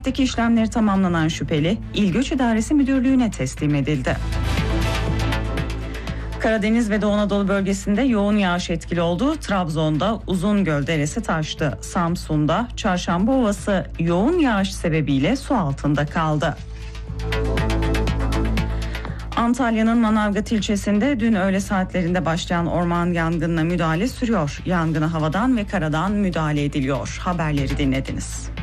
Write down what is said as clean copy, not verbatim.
Teki işlemleri tamamlanan şüpheli İl Göç İdaresi Müdürlüğü'ne teslim edildi. Karadeniz ve Doğu Anadolu bölgesinde yoğun yağış etkili oldu. Trabzon'da Uzungöl Deresi taştı. Samsun'da Çarşamba Ovası yoğun yağış sebebiyle su altında kaldı. Antalya'nın Manavgat ilçesinde dün öğle saatlerinde başlayan orman yangınına müdahale sürüyor. Yangına havadan ve karadan müdahale ediliyor. Haberleri dinlediniz.